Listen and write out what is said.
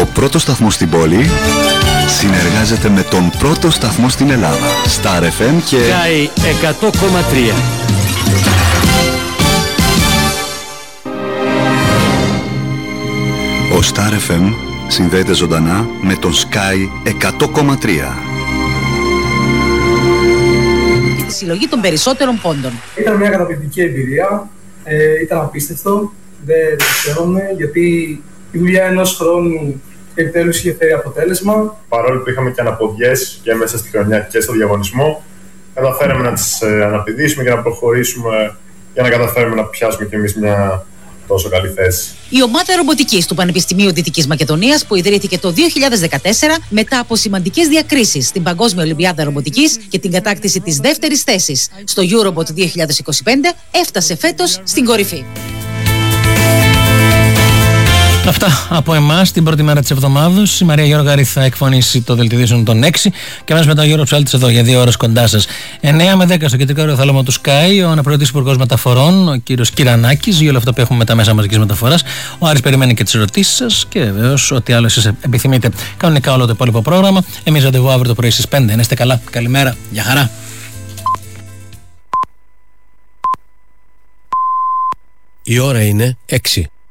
Το πρώτο σταθμό στην πόλη συνεργάζεται με τον πρώτο σταθμό στην Ελλάδα. Star FM και Sky 100,3. Ο Star FM συνδέεται ζωντανά με τον Sky 100,3. Τη συλλογή των περισσότερων πόντων. Ήταν μια καταπληκτική εμπειρία, ήταν απίστευτο, δεν το ξέρουμε, γιατί η δουλειά ενός χρόνου επιτέλους είχε φέρει αποτέλεσμα. Παρόλο που είχαμε και αναποδιές και μέσα στη χρονιά και στο διαγωνισμό, καταφέραμε να τις αναπηδήσουμε και να προχωρήσουμε για να καταφέρουμε να πιάσουμε κι εμείς μια τόσο καλή θέση. Η ομάδα ρομποτικής του Πανεπιστημίου Δυτικής Μακεδονίας, που ιδρύθηκε το 2014 μετά από σημαντικές διακρίσεις στην Παγκόσμια Ολυμπιάδα Ρομποτικής και την κατάκτηση της δεύτερης θέσης στο EuroBot 2025, έφτασε φέτος στην κορυφή. Αυτά από εμάς την πρώτη μέρα της εβδομάδας. Η Μαρία Γιώργαρη θα εκφωνήσει το δελτίο των 6 και αμέσως μετά ο Γιώργος Ψάλτης εδώ για 2 ώρες κοντά σας. 9 με 10 στο κεντρικό αεροθάλαμο του Sky, ο αναπληρωτής υπουργός μεταφορών, ο κύριος Κυρανάκης, για όλα αυτά που έχουμε με τα μέσα μαζικής μεταφοράς. Ο Άρης περιμένει και τις ερωτήσεις σας και βεβαίως ό,τι άλλο εσείς επιθυμείτε. Κανονικά όλο το υπόλοιπο πρόγραμμα. Εμείς ραντεβού αύριο το πρωί στις 5. Να είστε καλά. Καλημέρα. Γεια χαρά. Η ώρα είναι 6.